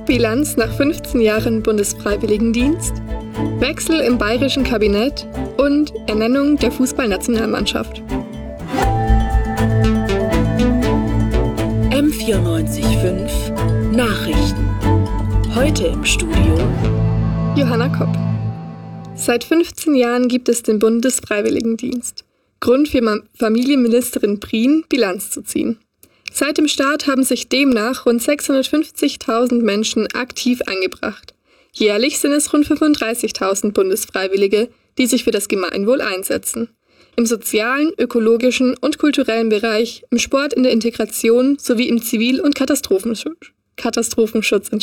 Bilanz nach 15 Jahren Bundesfreiwilligendienst, Wechsel im bayerischen Kabinett und Ernennung der Fußballnationalmannschaft. M94.5 Nachrichten. Heute im Studio Johanna Kopp. Seit 15 Jahren gibt es den Bundesfreiwilligendienst. Grund für Familienministerin Prien, Bilanz zu ziehen. Seit dem Start haben sich demnach rund 650.000 Menschen aktiv eingebracht. Jährlich sind es rund 35.000 Bundesfreiwillige, die sich für das Gemeinwohl einsetzen. Im sozialen, ökologischen und kulturellen Bereich, im Sport, in der Integration sowie im Zivil- und Katastrophenschutz.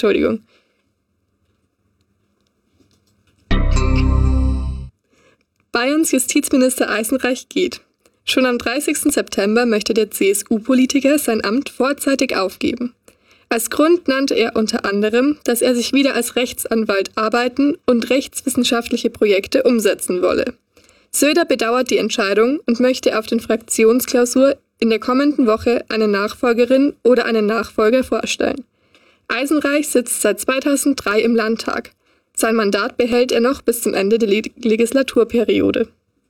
Bayerns Justizminister Eisenreich geht. Schon am 30. September möchte der CSU-Politiker sein Amt vorzeitig aufgeben. Als Grund nannte er unter anderem, dass er sich wieder als Rechtsanwalt arbeiten und rechtswissenschaftliche Projekte umsetzen wolle. Söder bedauert die Entscheidung und möchte auf den Fraktionsklausur in der kommenden Woche eine Nachfolgerin oder einen Nachfolger vorstellen. Eisenreich sitzt seit 2003 im Landtag. Sein Mandat behält er noch bis zum Ende der Legislaturperiode.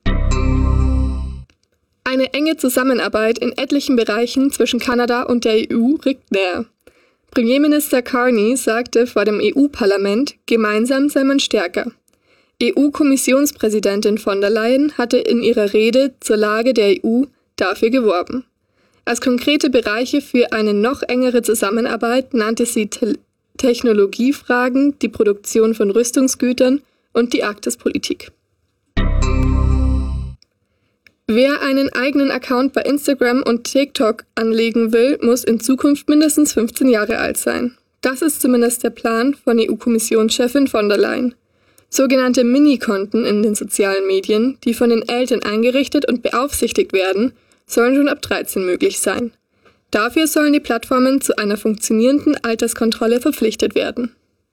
Eine enge Zusammenarbeit in etlichen Bereichen zwischen Kanada und der EU rückt näher. Premierminister Carney sagte vor dem EU-Parlament, gemeinsam sei man stärker. EU-Kommissionspräsidentin von der Leyen hatte in ihrer Rede zur Lage der EU dafür geworben. Als konkrete Bereiche für eine noch engere Zusammenarbeit nannte sie Technologiefragen, die Produktion von Rüstungsgütern und die Arktispolitik. Wer einen eigenen Account bei Instagram und TikTok anlegen will, muss in Zukunft mindestens 15 Jahre alt sein. Das ist zumindest der Plan von EU-Kommissionschefin von der Leyen. Sogenannte Mini-Konten in den sozialen Medien, die von den Eltern eingerichtet und beaufsichtigt werden, sollen schon ab 13 möglich sein. Dafür sollen die Plattformen zu einer funktionierenden Alterskontrolle verpflichtet werden.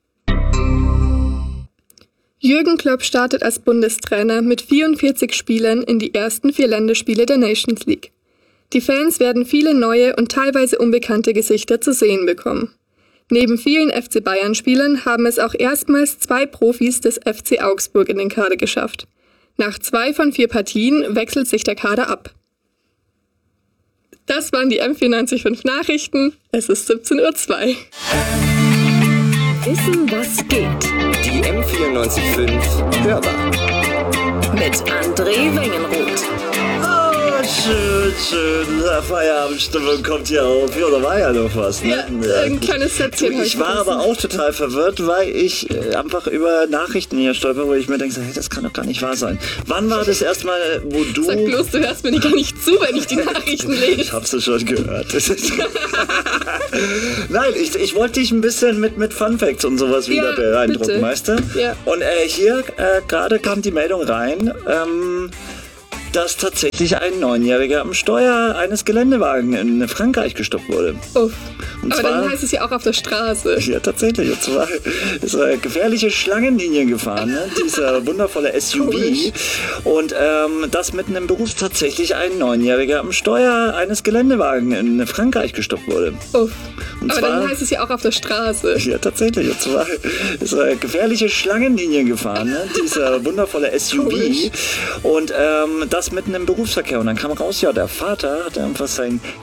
Jürgen Klopp startet als Bundestrainer mit 44 Spielern in die ersten 4 Länderspiele der Nations League. Die Fans werden viele neue und teilweise unbekannte Gesichter zu sehen bekommen. Neben vielen FC Bayern-Spielern haben es auch erstmals 2 Profis des FC Augsburg in den Kader geschafft. Nach 2 von 4 Partien wechselt sich der Kader ab. Das waren die M94.5 Nachrichten. Es ist 17:02 Uhr. Wissen, was geht. Die M94.5 Hörbar. Mit André Wengenroth. Schön. Feierabendstimmung kommt hier auf. Ja, da war ja noch was. Ne? Ja, ein kleines Sätzchen. Ich war aber auch total verwirrt, weil ich einfach über Nachrichten hier stolper, wo ich mir denke, hey, das kann doch gar nicht wahr sein. Wann war das erstmal, wo du... Sag bloß, du hörst mir gar nicht zu, wenn ich die Nachrichten lese. Ich hab's ja schon gehört. Nein, ich wollte dich ein bisschen mit Fun Facts und sowas wieder beeindrucken, weißt du? Ja. Und hier gerade kam die Meldung rein, dass tatsächlich ein 9-Jähriger am Steuer eines Geländewagens in Frankreich gestoppt wurde. Uff. Und aber zwar, dann heißt es ja auch auf der Straße. Ja, tatsächlich. Und zwar ist er gefährliche Schlangenlinien gefahren, ne? Dieser wundervolle SUV. Komisch. Und das mitten im Beruf tatsächlich ein 9-Jähriger am Steuer eines Geländewagens in Frankreich gestoppt wurde. Uff. Und aber zwar, dann heißt es ja auch auf der Straße. Ja, tatsächlich. Und zwar ist er gefährliche Schlangenlinien gefahren, ne? Dieser wundervolle SUV. Komisch. Und das mitten im Berufsverkehr. Und dann kam raus, ja, der Vater hat einfach sein